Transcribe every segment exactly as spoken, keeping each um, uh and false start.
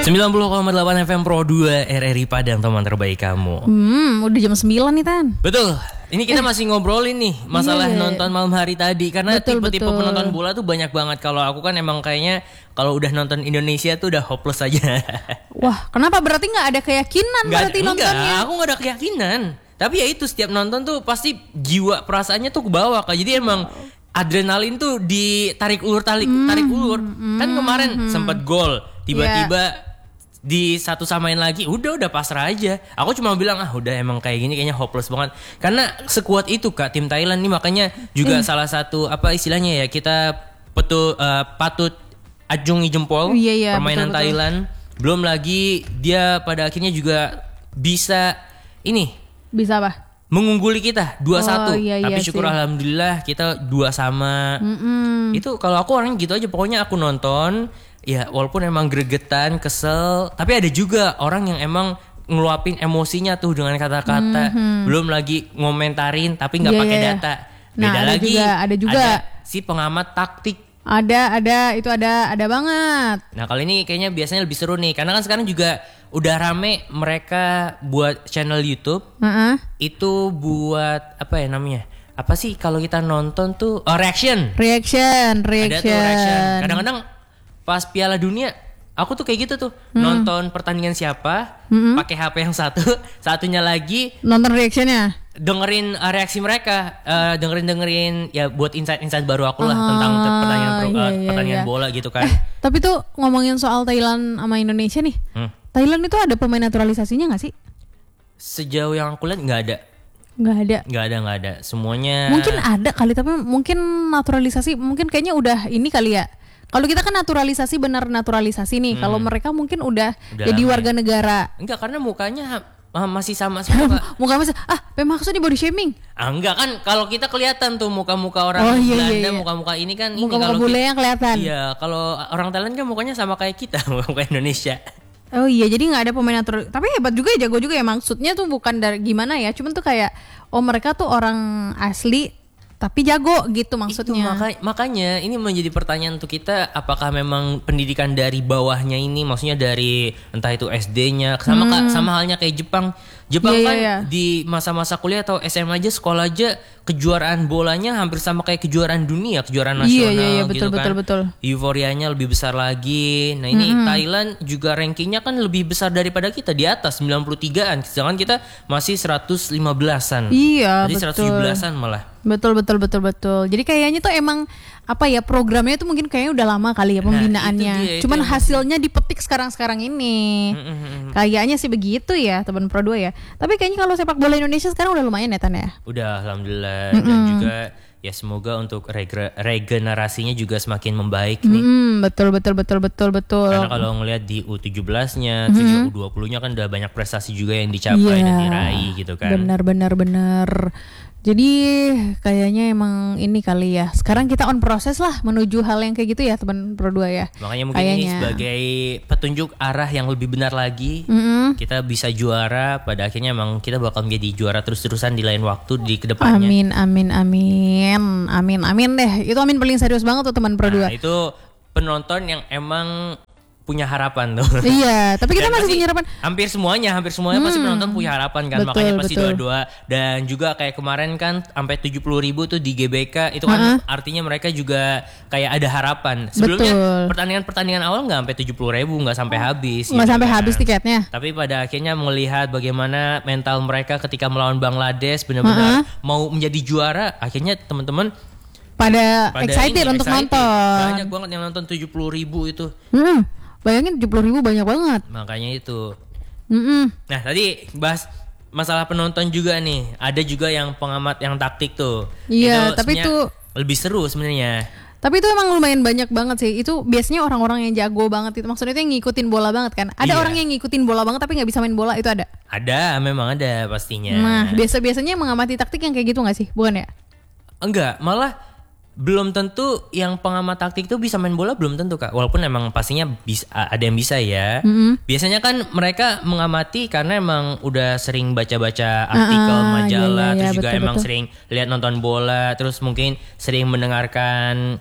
sembilan puluh koma delapan F M Pro dua R R I Padang, teman terbaik kamu. Hmm, udah jam sembilan nih Tan. Betul. Ini kita eh. masih ngobrolin nih masalah yeah. nonton malam hari tadi. Karena betul, tipe-tipe betul. penonton bola tuh banyak banget. Kalau aku kan emang kayaknya kalau udah nonton Indonesia tuh udah hopeless aja. Wah, kenapa? Berarti gak ada keyakinan gak, berarti enggak, nontonnya? Enggak, aku gak ada keyakinan. Tapi ya itu, setiap nonton tuh pasti jiwa perasaannya tuh ke bawah. Jadi emang adrenalin tuh ditarik ulur tarik mm, tarik ulur. Mm, kan kemarin mm, sempet gol, tiba-tiba yeah. di satu samain lagi, udah udah pasrah aja. Aku cuma bilang ah udah emang kayak gini kayaknya hopeless banget. Karena sekuat itu Kak tim Thailand nih, makanya juga mm. salah satu apa istilahnya ya, kita petu, uh, patut acungi jempol yeah, yeah, permainan betul, Thailand. Betul. Belum lagi dia pada akhirnya juga bisa ini. Bisa apa? Mengungguli kita dua satu. Oh, iya, Tapi iya syukur sih. alhamdulillah kita dua sama. Mm-mm. Itu kalau aku orangnya gitu aja, pokoknya aku nonton ya walaupun emang gregetan, kesel, tapi ada juga orang yang emang ngeluapin emosinya tuh dengan kata-kata. Mm-hmm. Belum lagi ngomentarin tapi nggak yeah, pakai yeah. data. Beda nah, ada lagi. Juga, ada juga ada si pengamat taktik. Ada, ada, itu ada, ada banget. Nah kali ini kayaknya biasanya lebih seru nih, karena kan sekarang juga udah rame mereka buat channel YouTube. Uh-uh. Itu buat apa ya namanya? Apa sih kalau kita nonton tuh? Oh, reaction. Reaction, reaction. Ada tuh reaction. Kadang-kadang pas Piala Dunia, aku tuh kayak gitu tuh, hmm. nonton pertandingan siapa, hmm. pakai H P yang satu, satunya lagi nonton reactionnya. Dengerin uh, reaksi mereka, uh, dengerin dengerin ya buat insight-insight baru aku lah oh, tentang pertandingan pro, iya, uh, iya, pertandingan iya. bola gitu kan. Eh, tapi tuh ngomongin soal Thailand sama Indonesia nih, hmm. Thailand itu ada pemain naturalisasinya nggak sih? Sejauh yang aku lihat nggak ada. Nggak ada. Nggak ada nggak ada. Semuanya. Mungkin ada kali, tapi mungkin naturalisasi mungkin kayaknya udah ini kali ya. Kalau kita kan naturalisasi benar naturalisasi nih. Hmm. Kalau mereka mungkin udah, udah jadi warga negara. Enggak, karena mukanya Ah, masih sama semua. Muka masih ah, maksudnya body shaming? Ah, enggak kan, kalau kita kelihatan tuh muka-muka orang oh, iya, Belanda, iya, iya. muka-muka ini kan muka-muka ini bule yang kelihatan. Iya, kalau orang Thailand kan mukanya sama kayak kita, muka Indonesia. Oh iya, jadi nggak ada pemain natural. Tapi hebat juga ya, jago juga ya. Maksudnya tuh bukan dari gimana ya, cuman tuh kayak oh mereka tuh orang asli tapi jago gitu maksudnya. Itu maka, makanya ini menjadi pertanyaan untuk kita, apakah memang pendidikan dari bawahnya ini, maksudnya dari entah itu S D-nya sama hmm. sama halnya kayak Jepang. Jepang yeah, kan yeah, yeah. di masa-masa kuliah atau S M A aja, sekolah aja kejuaraan bolanya hampir sama kayak kejuaraan dunia, kejuaraan nasional yeah, yeah, yeah, betul, gitu kan. Betul, betul. Euforianya lebih besar lagi. Nah ini mm-hmm. Thailand juga rankingnya kan lebih besar daripada kita, di atas sembilan puluh tigaan. Sedangkan kita masih seratus lima belasan. Iya, jadi betul. seratus tujuh belasan malah. Betul, betul, betul, betul. Jadi kayaknya tuh emang apa ya, programnya tuh mungkin kayaknya udah lama kali ya pembinaannya. Nah, dia, cuman hasilnya dipetik sekarang-sekarang ini. Mm-hmm. Kayaknya sih begitu ya, teman Pro dua ya. Tapi kayaknya kalau sepak bola Indonesia sekarang udah lumayan ya Tan ya. Udah alhamdulillah. Mm-hmm. Dan juga ya semoga untuk rege- regenerasinya juga semakin membaik nih. Mm, betul, betul, betul, betul, betul. Karena kalau ngelihat di U tujuh belas-nya, mm-hmm. U dua puluh-nya kan udah banyak prestasi juga yang dicapai yeah. dan diraih gitu kan. Benar, benar, benar. Jadi kayaknya emang ini kali ya. Sekarang kita on proses lah menuju hal yang kayak gitu ya teman Pro dua ya. Makanya mungkin kayaknya. Ini sebagai petunjuk arah yang lebih benar lagi. Mm-hmm. Kita bisa juara. Pada akhirnya emang kita bakal menjadi juara terus-terusan di lain waktu di kedepannya. Amin, amin, amin. Amin, amin deh. Itu amin paling serius banget tuh teman Pro dua. Nah itu penonton yang emang punya harapan tuh. Iya, tapi kita dan masih punya harapan. Hampir semuanya, hampir semuanya hmm. pasti penonton punya harapan kan. Betul, makanya pasti betul. doa-doa. Dan juga kayak kemarin kan sampai tujuh puluh ribu tuh di G B K. Itu kan uh-huh. artinya mereka juga kayak ada harapan. Sebelumnya betul. pertandingan-pertandingan awal gak sampai tujuh puluh ribu, gak sampai habis. Gak gitu sampai kan. habis tiketnya. Tapi pada akhirnya melihat bagaimana mental mereka ketika melawan Bangladesh, benar-benar uh-huh. mau menjadi juara. Akhirnya teman-teman pada, pada excited ini, untuk excited. nonton. Banyak banget yang nonton tujuh puluh ribu itu. Hmm. Bayangin tujuh puluh ribu banyak banget. Makanya itu. Mm-mm. Nah tadi bahas masalah penonton juga nih. Ada juga yang pengamat yang taktik tuh. Iya, tapi itu lebih seru sebenarnya. Tapi itu emang lumayan banyak banget sih. Itu biasanya orang-orang yang jago banget itu. Maksudnya itu yang ngikutin bola banget kan. Ada iya. orang yang ngikutin bola banget tapi gak bisa main bola, itu ada? Ada, memang ada pastinya. Nah biasa-biasanya mengamati taktik yang kayak gitu gak sih? Bukan ya? Enggak, malah belum tentu yang pengamat taktik tuh bisa main bola, belum tentu Kak. Walaupun emang pastinya bisa, ada yang bisa ya. Mm-hmm. Biasanya kan mereka mengamati karena emang udah sering baca-baca artikel, uh, majalah, iya, iya, terus iya, juga betul, emang betul. sering lihat nonton bola, terus mungkin sering mendengarkan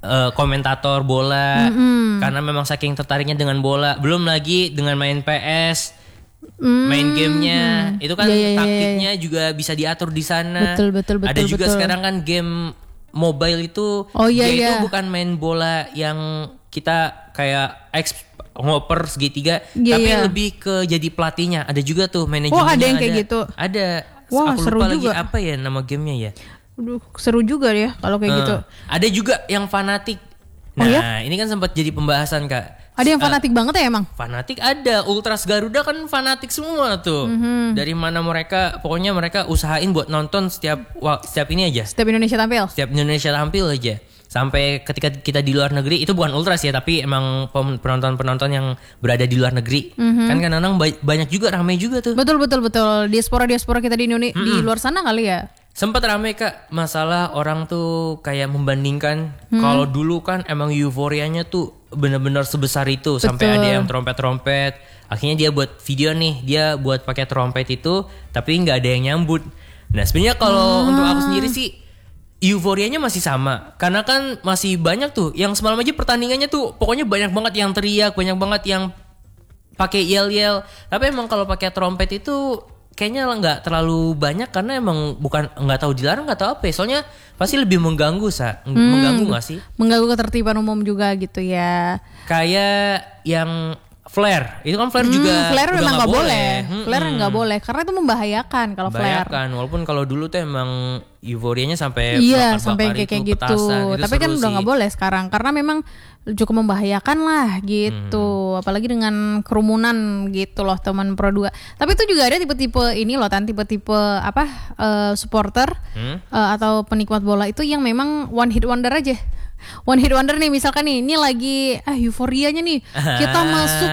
uh, komentator bola Mm-mm. karena memang saking tertariknya dengan bola. Belum lagi dengan main P S, mm-hmm. main gamenya itu kan yeah, yeah, taktiknya yeah, yeah. juga bisa diatur di sana. Betul betul betul. Ada juga betul. sekarang kan game mobile itu oh, yeah, dia yeah. itu bukan main bola yang kita kayak X ngoper segitiga, yeah, tapi yeah. lebih ke jadi pelatihnya. Ada juga tuh manajemennya. Oh ada yang kayak gitu. Ada. Wah, aku seru lupa juga. lagi apa ya nama gamenya ya. Aduh, seru juga ya kalau kayak uh, gitu. Ada juga yang fanatik. Nah, oh, ya? ini kan sempat jadi pembahasan Kak. Ada yang fanatik uh, banget ya emang? Fanatik ada. Ultras Garuda kan fanatik semua tuh. Mm-hmm. Dari mana mereka, pokoknya mereka usahain buat nonton setiap setiap ini aja. Setiap Indonesia tampil. Setiap Indonesia tampil aja. Sampai ketika kita di luar negeri, itu bukan ultras ya, tapi emang penonton-penonton yang berada di luar negeri. Mm-hmm. Kan kadang-kadang banyak juga, ramai juga tuh. Betul betul betul. Diaspora-diaspora kita di Indonesia mm-hmm. di luar sana kali ya. Sempat ramai Kak, masalah orang tuh kayak membandingkan hmm. kalau dulu kan emang euforianya tuh benar-benar sebesar itu. Betul. Sampai ada yang trompet-trompet. Akhirnya dia buat video nih, dia buat pakai trompet itu, tapi nggak ada yang nyambut. Nah sebenarnya kalau ah. untuk aku sendiri sih euforianya masih sama, karena kan masih banyak tuh yang semalam aja pertandingannya tuh pokoknya banyak banget yang teriak, banyak banget yang pakai yel-yel. Tapi emang kalau pakai trompet itu kayaknya nggak terlalu banyak karena emang bukan nggak tahu dilarang nggak tahu apa ya. Soalnya pasti lebih mengganggu sa, hmm, mengganggu nggak sih? Mengganggu ketertiban umum juga gitu ya. Kayak yang flare, itu kan flare hmm, juga flare memang nggak boleh, boleh. Hmm, flare hmm. nggak boleh karena itu membahayakan kalau flare. Membahayakan, walaupun kalau dulu tuh emang euforianya sampai iya sampai kayak kayak gitu. Petasan, tapi kan udah nggak boleh sekarang karena memang cukup membahayakan lah gitu, hmm. apalagi dengan kerumunan gitu loh teman Pro dua. Tapi itu juga ada tipe-tipe ini loh, tan tipe-tipe apa uh, supporter hmm? uh, atau penikmat bola itu yang memang one hit wonder aja. One hit wonder nih misalkan nih ini lagi ah euforianya nih kita masuk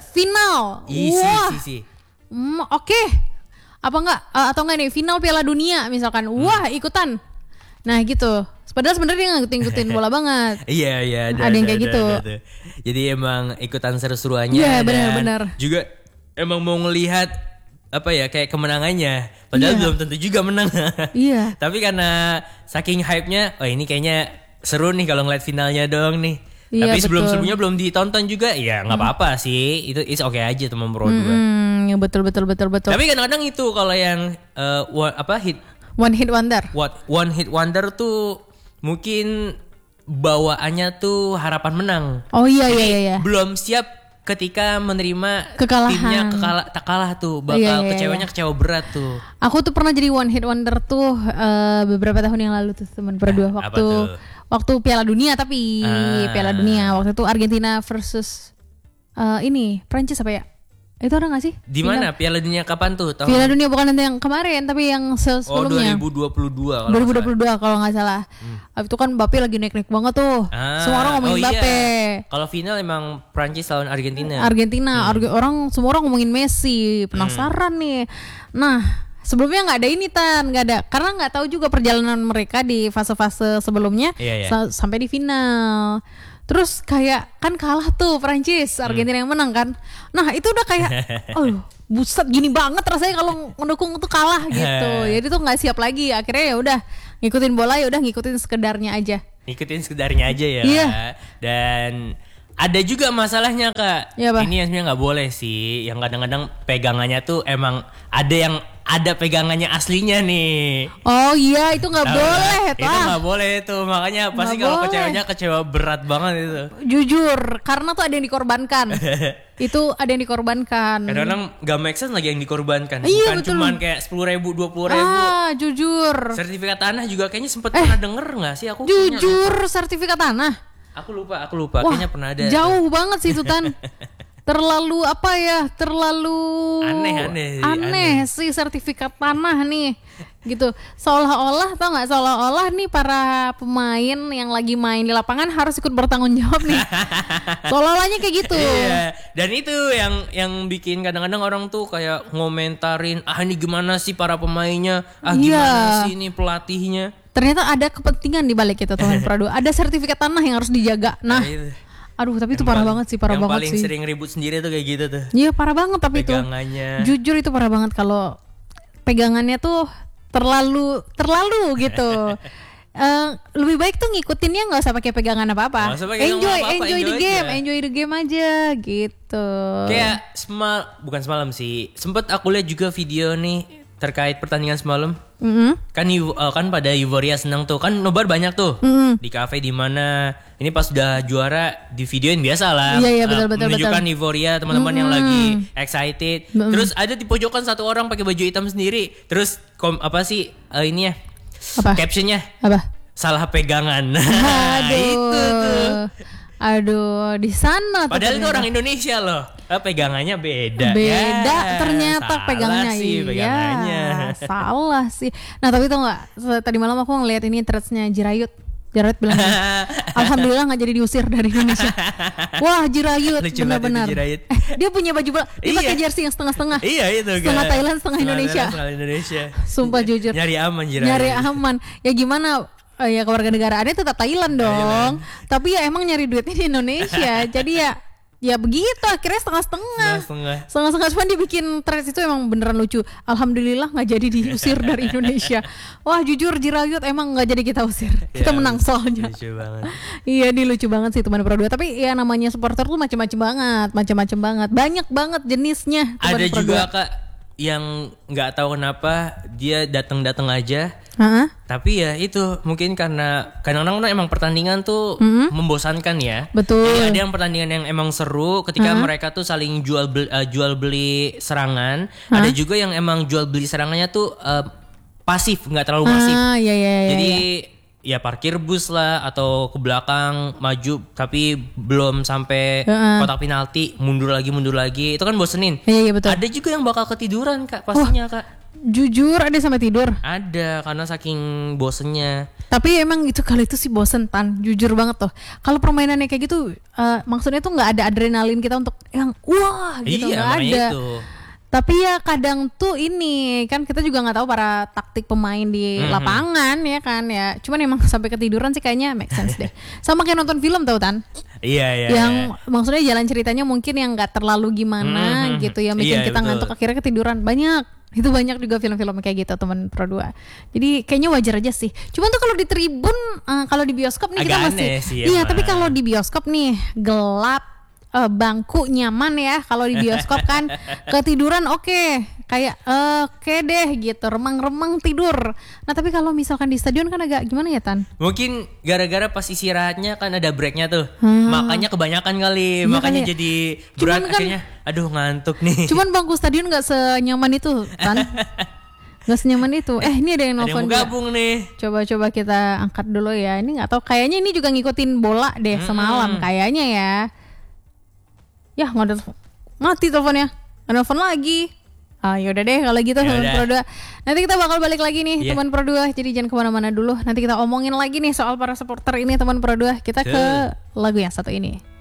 final. Isi, wah isi, isi. Mm, oke okay. apa enggak uh, atau enggak nih final Piala Dunia misalkan hmm. wah ikutan. Nah gitu. Padahal sebenarnya dia ngikutin bola banget. Iya iya ada, ada yang kayak ada, gitu ada, ada. Jadi emang ikutan seru-seruannya. Iya benar-benar. Juga emang mau ngelihat apa ya kayak kemenangannya. Padahal yeah. belum tentu juga menang. Iya. Tapi karena saking hype-nya, oh ini kayaknya seru nih kalau ngeliat finalnya dong nih. Iya, tapi sebelum-sebelumnya belum ditonton juga, ya nggak hmm. apa-apa sih. Itu is oke okay aja teman Pro dua. Hmm, betul betul betul betul. Tapi kadang-kadang itu kalau yang uh, one, apa hit one hit wonder. What one hit wonder tuh mungkin bawaannya tuh harapan menang. Oh iya iya iya. Belum siap ketika menerima kekalahan. Timnya kekala, tak kalah tuh, bakal iya, iya, kecewanya iya. kecewa berat tuh. Aku tuh pernah jadi one hit wonder tuh uh, beberapa tahun yang lalu tuh teman Pro dua waktu waktu Piala Dunia tapi ah. Piala Dunia waktu itu Argentina versus uh, ini Prancis apa ya? Itu ada gak sih? Di mana? Piala Dunia kapan tuh? Tahun? Piala Dunia bukan nanti yang kemarin tapi yang sebelumnya. Oh dua ribu dua puluh dua kalau dua ribu dua puluh dua kalau nggak salah. Hmm. Habis itu kan Mbappe lagi naik-naik banget tuh. Ah, semua orang ngomongin oh Mbappe. Iya. Kalau final emang Prancis lawan Argentina. Argentina, hmm. Arge- orang semua orang ngomongin Messi. Penasaran hmm. nih. Nah, sebelumnya nggak ada ini tan, nggak ada. Karena nggak tahu juga perjalanan mereka di fase-fase sebelumnya iya, iya. sa- sampai di final. Terus kayak kan kalah tuh Prancis, Argentina hmm. yang menang kan. Nah itu udah kayak, oh buset gini banget rasanya kalau mendukung tuh kalah gitu. Jadi tuh nggak siap lagi. Akhirnya ya udah ngikutin bola ya udah ngikutin sekedarnya aja. Ngikutin sekedarnya aja ya. Iya. Dan ada juga masalahnya Kak. Ya, ini yang sebenarnya nggak boleh sih. Yang kadang-kadang pegangannya tuh emang ada yang ada pegangannya aslinya nih. Oh iya itu nggak nah, boleh itu nggak boleh tuh makanya pasti kalau kecewanya kecewa berat banget itu. Jujur karena tuh ada yang dikorbankan. Itu ada yang dikorbankan. Kadang-kadang nggak make sense lagi yang dikorbankan. Iya, bukan betul. cuman kayak sepuluh ribu dua puluh ribu. Ah jujur. Sertifikat tanah juga kayaknya sempet eh, pernah denger nggak sih aku? Jujur sertifikat tanah. Aku lupa aku lupa Wah, kayaknya pernah ada. Jauh banget sih itu tan. Terlalu apa ya terlalu aneh aneh aneh, aneh sih sertifikat tanah nih gitu seolah-olah tau nggak seolah-olah nih para pemain yang lagi main di lapangan harus ikut bertanggung jawab nih seolah-olahnya kayak gitu. Iya. Dan itu yang yang bikin kadang-kadang orang tuh kayak ngomentarin ah ini gimana sih para pemainnya ah gimana iya. sih ini pelatihnya. Ternyata ada kepentingan di balik itu teman Pro dua ada sertifikat tanah yang harus dijaga nah. Nah aduh tapi yang itu parah paling, banget sih parah banget sih. Yang paling sering ribut sendiri tuh kayak gitu tuh. Iya parah banget tapi pegangannya. Itu jujur itu parah banget kalau pegangannya tuh terlalu terlalu gitu. Uh, lebih baik tuh ngikutinnya nggak usah pakai pegangan apa-apa. Enjoy, apa-apa, enjoy, enjoy the game, aja. enjoy the game aja gitu. Kayak semal, bukan semalam sih. Sempet aku lihat juga video nih terkait pertandingan semalam. Mm-hmm. Kan uh, kan pada euforia senang tuh, kan nobar banyak tuh mm-hmm. di kafe di mana. Ini pas udah juara di videoin biasa lah. Iya iya betul betul. Menunjukkan euforia teman-teman mm-hmm. yang lagi excited. Mm-hmm. Terus ada di pojokan satu orang pakai baju hitam sendiri. Terus kom, apa sih uh, ini ya? Apa? Captionnya apa? Salah pegangan. Aduh. Itu tuh. Aduh, di sana. Padahal itu orang Indonesia loh. Eh, pegangannya beda. Beda ya, ternyata pegangannya. Sih, pegangannya. Iya, salah sih. Nah tapi tau nggak? Tadi malam aku ngeliat ini threads-nya Jirayut. Jirayut bilang, alhamdulillah nggak jadi diusir dari Indonesia. Wah Jirayut, benar-benar. Eh, dia punya baju bola, dia iya. pakai jersey yang setengah-setengah. Iya itu. Setengah kan. Thailand, setengah, setengah Indonesia. Setengah Indonesia. Sumpah jujur. Nyari aman Jirayut. Nyari aman. Ya gimana? Oh ya kewarganegaraannya tetap Thailand dong. Thailand. Tapi ya emang nyari duitnya di Indonesia. Jadi ya ya begitu akhirnya setengah-setengah. Setengah-setengah. Setengah-setengah cuman dibikin threads itu emang beneran lucu. Alhamdulillah nggak jadi diusir dari Indonesia. Wah jujur Jirayut emang nggak jadi kita usir. Kita ya, menang soalnya. Lucu banget. Iya ini lucu banget sih teman Pro dua. Tapi ya namanya supporter tuh macam-macam banget, macam-macam banget. Banyak banget jenisnya. Ada juga Kak yang nggak tahu kenapa dia datang-datang aja. Uh-huh. Tapi ya itu mungkin karena kadang-kadang emang pertandingan tuh mm-hmm. membosankan ya. Betul. Jadi ada yang pertandingan yang emang seru ketika uh-huh. mereka tuh saling jual beli, uh, jual beli serangan. Uh-huh. Ada juga yang emang jual beli serangannya tuh uh, pasif, nggak terlalu masif. Uh, iya, iya, iya, Jadi iya. ya parkir bus lah atau ke belakang maju tapi belum sampai uh-huh. kotak penalti, mundur lagi mundur lagi. Itu kan bosenin. Iya, iya, betul. Ada juga yang bakal ketiduran Kak pastinya oh. Kak. Jujur ada sampai tidur? Ada karena saking bosennya. Tapi emang itu kali itu sih bosen Tan, jujur banget tuh. Kalau permainannya kayak gitu, uh, maksudnya tuh nggak ada adrenalin kita untuk yang wah gitu nggak iya, ada. Itu. Tapi ya kadang tuh ini kan kita juga nggak tahu para taktik pemain di mm-hmm. lapangan ya kan ya. Cuman emang sampai ketiduran sih kayaknya make sense deh. Sama kayak nonton film tau Tan. Iya iya. Yang iya. maksudnya jalan ceritanya mungkin yang nggak terlalu gimana mm-hmm. gitu ya, bikin iya, kita betul. Ngantuk akhirnya ketiduran banyak. Itu banyak juga film-film kayak gitu teman Pro dua. Jadi kayaknya wajar aja sih. Cuman tuh kalau di tribun, uh, kalau di bioskop nih agak kita masih sih, iya, tapi kalau di bioskop nih gelap, uh, bangku nyaman ya. Kalau di bioskop kan ketiduran oke, okay. kayak uh, oke okay deh gitu, remang-remang tidur. Nah, tapi kalau misalkan di stadion kan agak gimana ya Tan? Mungkin gara-gara pas istirahatnya kan ada breaknya tuh. Hmm. Makanya kebanyakan kali, ya, makanya kali. Jadi berat kan, akhirnya aduh ngantuk nih. Cuman bangku stadion gak senyaman itu Tan. Gak senyaman itu. Eh ini ada yang nelfon. Ada yang mau gabung nih. Coba-coba kita angkat dulu ya. Ini gak tahu. Kayaknya ini juga ngikutin bola deh hmm. semalam. Kayaknya ya. Ya gak ada. Mati teleponnya. Gak nelfon lagi. Ah yaudah deh kalau gitu teman Pro dua. Nanti kita bakal balik lagi nih yeah. teman Pro dua. Jadi jangan kemana-mana dulu. Nanti kita omongin lagi nih soal para supporter ini teman Pro dua. Kita Tuh. ke lagu yang satu ini.